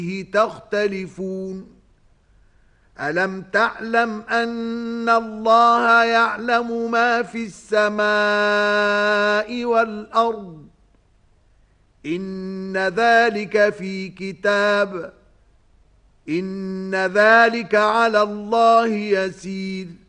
تختلفون ألم تعلم أن الله يعلم ما في السماء والأرض إن ذلك في كتاب إن ذلك على الله يسير